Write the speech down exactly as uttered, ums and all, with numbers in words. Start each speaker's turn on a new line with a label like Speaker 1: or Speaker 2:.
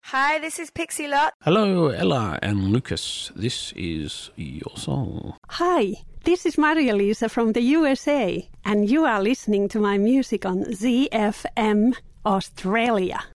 Speaker 1: Hi, this is Pixie Lott.
Speaker 2: Hello, Ella and Lucas. This is your song.
Speaker 3: Hi, this is Maria-Lisa from the U S A, and you are listening to my music on Z F M Australia.